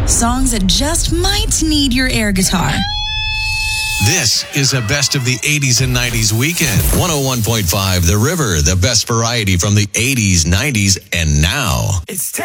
Songs that just might need your air guitar. This is a best of the 80s and 90s weekend. 101.5 The River, the best variety from the 80s, 90s, and now. It's